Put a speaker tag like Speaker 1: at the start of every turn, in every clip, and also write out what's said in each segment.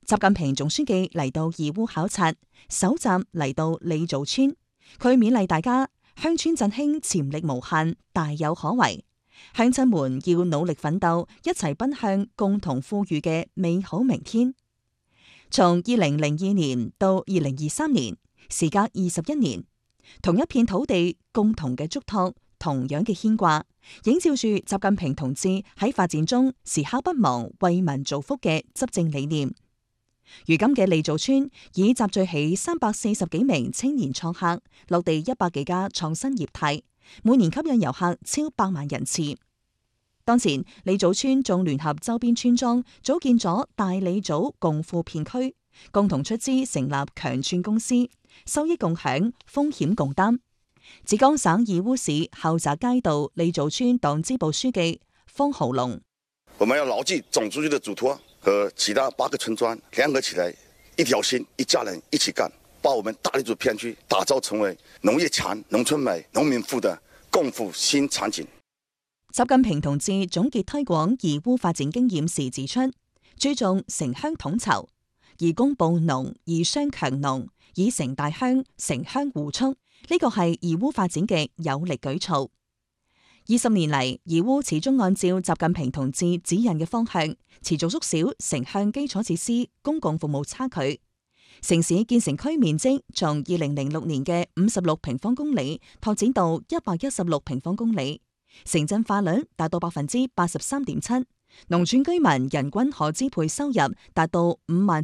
Speaker 1: 習近平總書記嚟到義烏考察，首站嚟到李祖村，佢勉勵大家鄉村振興潛力無限，大有可為，鄉親們要努力奮鬥，一齊奔向共同富裕嘅美好明天。從2002年到2023年，時隔21年，同一片土地，共同嘅囑託，同樣嘅牽掛，映照住習近平同志喺發展中時刻不忘為民造福嘅執政理念。如今嘅李祖村已集聚起340幾名青年創客，落地100幾家創新業態，每年吸引遊客超100萬人次。當前李祖村仲聯合周邊村莊組建咗大李祖共富片區，共同出資成立強串公司，收益共享，風險共擔。浙江省義烏市後澤街道李祖村黨支部書記方浩龍：
Speaker 2: 我們要牢記總書記的囑託，和其他8個村莊聯合起來，一條心，一家人，一起幹，把我們大李祖片區打造成為農業強、農村美、農民富的共富新場景。
Speaker 1: 習近平同志總結推廣義烏發展經驗時指出，注重城鄉統籌，以工務農，以商強農，以城大鄉，城鄉互促，呢個係義烏發展嘅有力舉措。20年嚟，義烏始終按照習近平同志指引嘅方向，持續縮小城鄉基礎設施、公共服務差距。城市建成區面積從2006年嘅56平方公里拓展到116平方公里。城鎮化率達到83.7%，農村居民人均可支配收入達到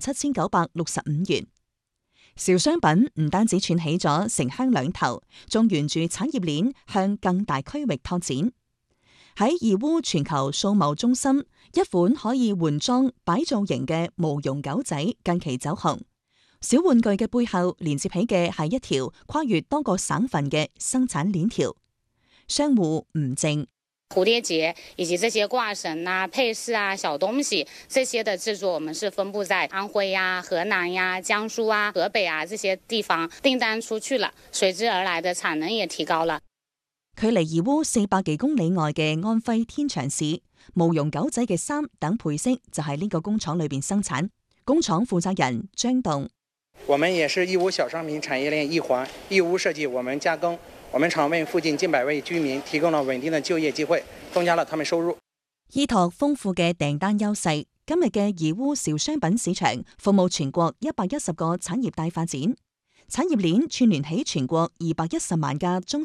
Speaker 1: 57,965元。小商品唔單止串起咗城鄉兩頭，仲沿住產業鏈向更大區域拓展。喺義烏全球數貿中心，一款可以換裝擺造型嘅毛絨狗仔近期走紅。小玩具嘅背後連接起嘅係一條跨越多個省份嘅生產鏈條。商戶吳靜：
Speaker 3: 蝴蝶結以及這些掛繩啊、配飾啊、小東西，這些的製作我們是分布在安徽呀、河南呀、江蘇啊、河北啊這些地方，訂單出去了，隨之而來的產能也提高了。
Speaker 1: 距離義烏400幾公里外嘅安徽天長市，毛絨狗仔嘅衫等配飾就喺呢個工廠裏邊生產。工廠負責人張棟：
Speaker 4: 我們也是義烏小商品產業鏈一環，義烏設計，我們加工。我們廠為附近近100位居民提供了穩定的就業機會，增加了他們收入。
Speaker 1: 依託豐富嘅訂單優勢，今日嘅義烏小商品市場服務全國110個產業帶發展，產業鏈串聯起全國210萬家中